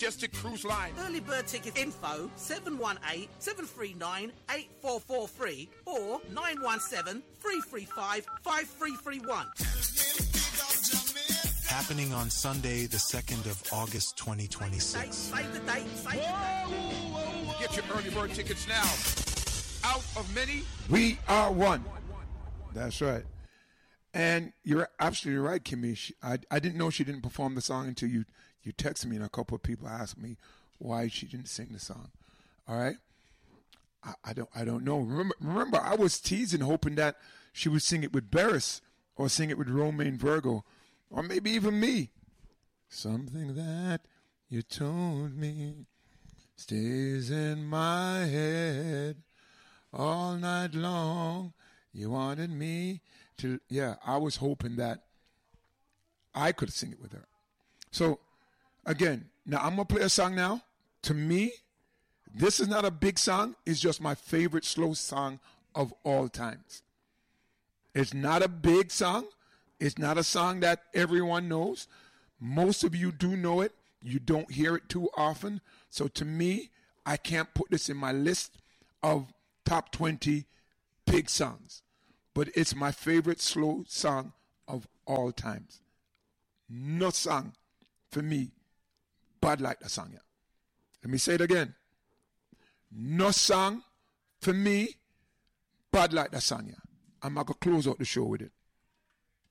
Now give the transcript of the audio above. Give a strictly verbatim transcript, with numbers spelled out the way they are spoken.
Majestic Cruise Line. Early bird ticket info seven one eight, seven three nine, eight four four three or nine one seven, three three five, five three three one. Happening on Sunday, the second of August, twenty twenty-six. Save the date, save the date. Get your early bird tickets now. Out of many, we are one. That's right. And you're absolutely right, Kimmy. She, I, I didn't know she didn't perform the song until you, you texted me, and a couple of people asked me why she didn't sing the song. All right? I, I don't I don't know. Remember, remember, I was teasing, hoping that she would sing it with Barris or sing it with Romaine Virgo or maybe even me. Something that you told me stays in my head all night long. You wanted me to, yeah, I was hoping that I could sing it with her. So, again, now I'm going to play a song now. To me, this is not a big song. It's just my favorite slow song of all times. It's not a big song. It's not a song that everyone knows. Most of you do know it. You don't hear it too often. So to me, I can't put this in my list of top twenty big songs, but it's my favorite slow song of all times. No song for me bad like the song. Yeah. Let me say it again. No song for me bad like the song. Yeah. I'm going to close out the show with it.